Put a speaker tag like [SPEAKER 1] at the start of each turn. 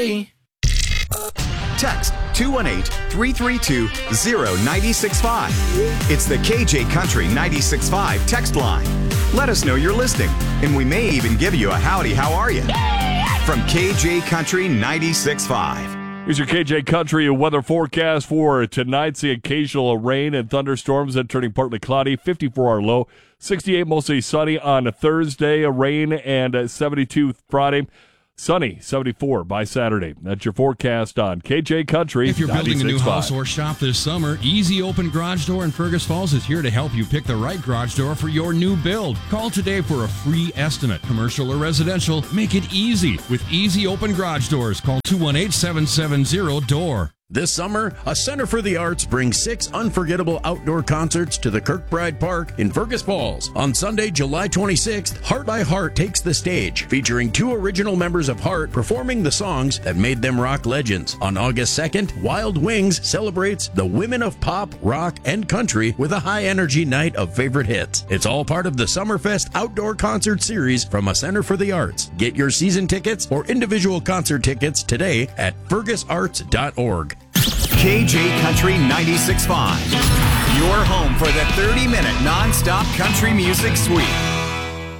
[SPEAKER 1] Text 218-332-0965. It's the KJ Country 96.5 text line. Let us know you're listening, and we may even give you a howdy, how are you? From KJ Country 96.5.
[SPEAKER 2] Here's your KJ Country weather forecast for tonight. See occasional rain and thunderstorms and turning partly cloudy. 54 our low. 68 mostly sunny on Thursday. Rain and 72 Friday. Sunny, 74 by Saturday. That's your forecast on KJ Country.
[SPEAKER 3] If you're building a new
[SPEAKER 2] 96.5.
[SPEAKER 3] house or shop this summer, Easy Open Garage Door in Fergus Falls is here to help you pick the right garage door for your new build. Call today for a free estimate. Commercial or residential, make it easy with Easy Open Garage Doors. Call 218-770-DOOR.
[SPEAKER 4] This summer, a Center for the Arts brings 6 unforgettable outdoor concerts to the Kirkbride Park in Fergus Falls. On Sunday, July 26th, Heart by Heart takes the stage, featuring 2 original members of Heart performing the songs that made them rock legends. On August 2nd, Wild Wings celebrates the women of pop, rock, and country with a high-energy night of favorite hits. It's all part of the Summerfest Outdoor Concert Series from a Center for the Arts. Get your season tickets or individual concert tickets today at fergusarts.org.
[SPEAKER 1] KJ Country 96.5. Your home for the 30-minute non-stop country music suite.